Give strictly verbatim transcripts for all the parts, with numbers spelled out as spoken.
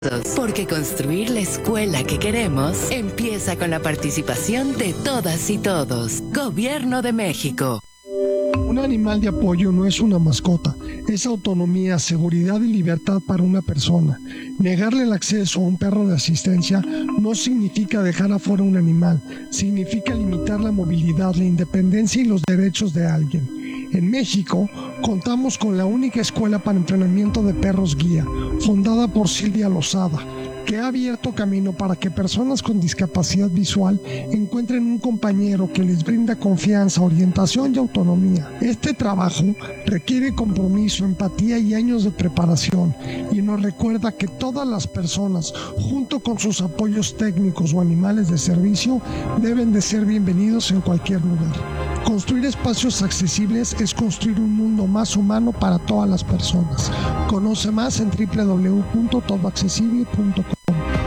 Porque construir la escuela que queremos empieza con la participación de todas y todos. Gobierno de México. Un animal de apoyo no es una mascota, es autonomía, seguridad y libertad para una persona. Negarle el acceso a un perro de asistencia no significa dejar afuera un animal, significa limitar la movilidad, la independencia y los derechos de alguien. En México, contamos con la única escuela para entrenamiento de perros guía, fundada por Silvia Lozada, que ha abierto camino para que personas con discapacidad visual encuentren un compañero que les brinda confianza, orientación y autonomía. Este trabajo requiere compromiso, empatía y años de preparación, y nos recuerda que todas las personas, junto con sus apoyos técnicos o animales de servicio, deben de ser bienvenidos en cualquier lugar. Construir espacios accesibles es construir un mundo más humano para todas las personas. Conoce más en doble u doble u doble u punto todo accesible punto com.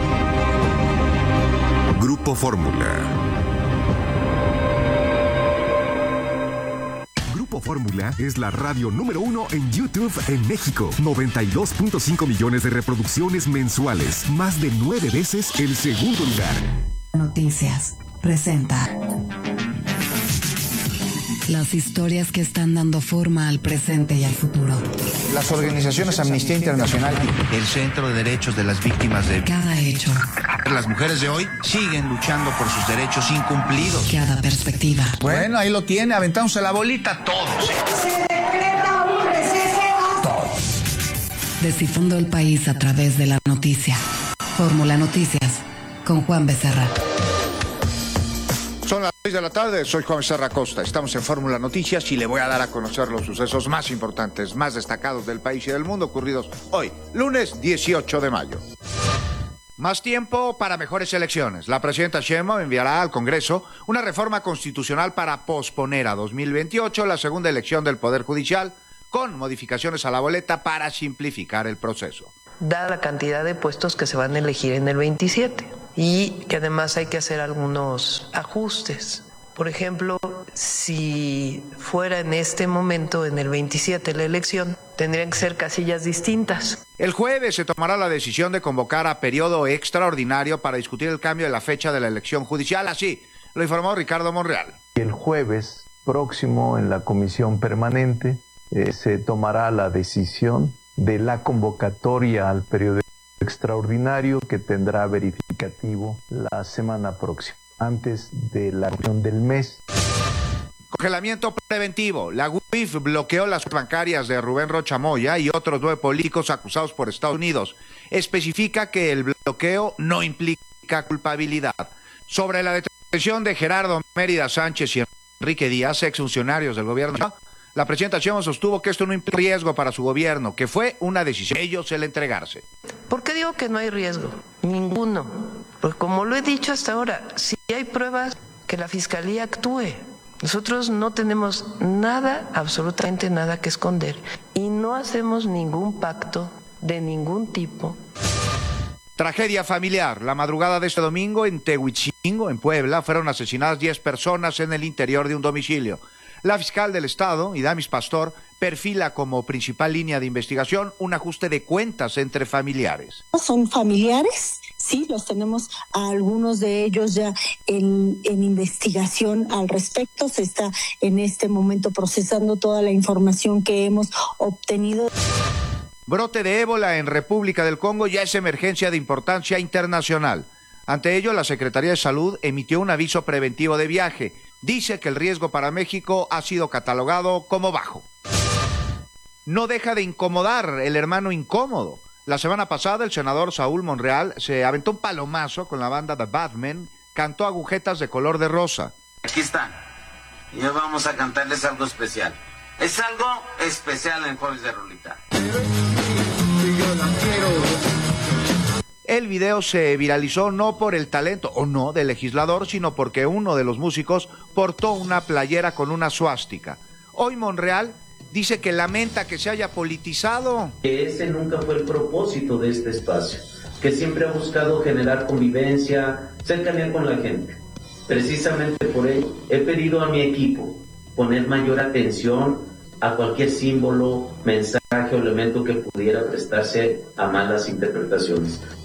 Grupo Fórmula. Grupo Fórmula es la radio número uno en YouTube en México. noventa y dos punto cinco millones de reproducciones mensuales. Más de nueve veces el segundo lugar. Noticias presenta las historias que están dando forma al presente y al futuro. Las organizaciones Amnistía Internacional y el Centro de Derechos de las Víctimas de... Cada hecho. Las mujeres de hoy siguen luchando por sus derechos incumplidos. Cada perspectiva. Bueno, ahí lo tiene, aventándose la bolita todos. Se decreta un receso. Todos. Descifrando el país a través de la noticia. Fórmula Noticias, con Juan Becerra. Son las seis de la tarde, soy Juan Becerra Costa. Estamos en Fórmula Noticias y le voy a dar a conocer los sucesos más importantes, más destacados del país y del mundo ocurridos hoy, lunes dieciocho de mayo. Más tiempo para mejores elecciones. La presidenta Sheinbaum enviará al Congreso una reforma constitucional para posponer a dos mil veintiocho la segunda elección del Poder Judicial, con modificaciones a la boleta para simplificar el proceso. Dada la cantidad de puestos que se van a elegir en el veintisiete y que además hay que hacer algunos ajustes. Por ejemplo, si fuera en este momento, en el veintisiete, la elección, tendrían que ser casillas distintas. El jueves se tomará la decisión de convocar a periodo extraordinario para discutir el cambio de la fecha de la elección judicial. Así lo informó Ricardo Monreal. El jueves próximo, en la comisión permanente, eh, se tomará la decisión de la convocatoria al periodo extraordinario, que tendrá verificativo la semana próxima, antes de la reunión del mes. Congelamiento preventivo. La U I F bloqueó las bancarias de Rubén Rocha Moya y otros nueve políticos acusados por Estados Unidos. Especifica que el bloqueo no implica culpabilidad. Sobre la detención de Gerardo Mérida Sánchez y Enrique Díaz, exfuncionarios del gobierno, la presidenta Sheinbaum sostuvo que esto no implica riesgo para su gobierno, que fue una decisión de ellos el entregarse. ¿Por qué digo que no hay riesgo? Ninguno. Porque como lo he dicho hasta ahora, si hay pruebas, que la Fiscalía actúe. Nosotros no tenemos nada, absolutamente nada que esconder. Y no hacemos ningún pacto de ningún tipo. Tragedia familiar. La madrugada de este domingo en Tehuichingo, en Puebla, fueron asesinadas diez personas en el interior de un domicilio. La fiscal del Estado, Idamis Pastor, perfila como principal línea de investigación un ajuste de cuentas entre familiares. Son familiares, sí, los tenemos a algunos de ellos ya en, en investigación al respecto. Se está en este momento procesando toda la información que hemos obtenido. Brote de ébola en República del Congo ya es emergencia de importancia internacional. Ante ello, la Secretaría de Salud emitió un aviso preventivo de viaje. Dice que el riesgo para México ha sido catalogado como bajo. No deja de incomodar el hermano incómodo. La semana pasada el senador Saúl Monreal se aventó un palomazo con la banda The Batmen, cantó agujetas de color de rosa. Aquí está. Y hoy vamos a cantarles algo especial. Es algo especial en Jueves de Rolita. Yo la quiero. El video se viralizó no por el talento o no del legislador, sino porque uno de los músicos portó una playera con una suástica. Hoy Monreal dice que lamenta que se haya politizado. Que ese nunca fue el propósito de este espacio, que siempre ha buscado generar convivencia, cercanía con la gente. Precisamente por ello he pedido a mi equipo poner mayor atención a cualquier símbolo, mensaje o elemento que pudiera prestarse a malas interpretaciones.